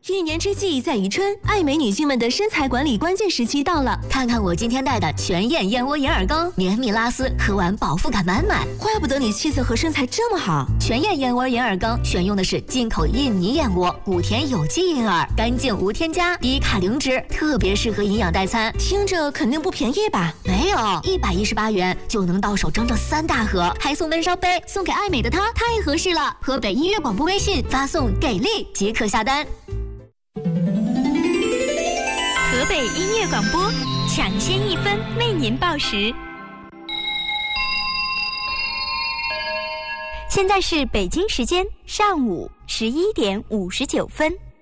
一年之计在于春，爱美女性们的身材管理关键时期到了。 看看我今天带的全燕燕窝银耳羹，绵密拉丝，喝完饱腹感满满。 怪不得你气色和身材这么好。 全燕燕窝银耳羹选用的是进口印尼燕窝，谷田有机银耳，干净无添加，低卡零脂，特别适合营养代餐。 听着肯定不便宜吧？ 没有，118元就能到手整整3大盒，还送闷烧杯，送给爱美的她太合适了。河北音乐广播微信发送“给力”即可下单。 河北音乐广播，抢先1分为您报时。现在是北京时间上午11点59分。